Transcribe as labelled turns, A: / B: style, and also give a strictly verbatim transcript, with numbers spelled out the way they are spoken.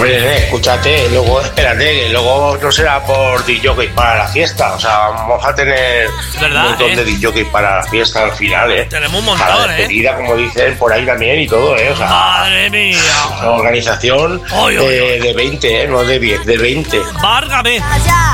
A: Hombre, nene, escúchate, luego espérate, que luego no será por D J para la fiesta. O sea, vamos a tener
B: ¿verdad,
A: un montón
B: eh?
A: de D J para la fiesta al final, ¿eh?
B: Tenemos un montón,
A: para la despedida,
B: ¿eh?
A: como dicen por ahí también y todo, ¿eh? O sea,
B: ¡madre mía!
A: Una organización
B: Oy, oy,
A: eh,
B: oy.
A: de veinte, ¿eh? No de diez, de veinte.
B: ¡Várgame!